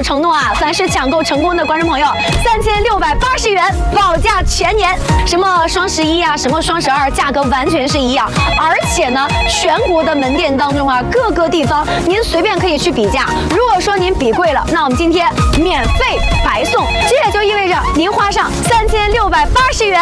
承诺啊，凡是抢购成功的观众朋友，3680元保价全年。什么双11啊，什么双12，价格完全是一样。而且呢，全国的门店当中啊，各个地方您随便可以去比价。如果说您比贵了，那我们今天免费白送，这也就意味着您花上3680元。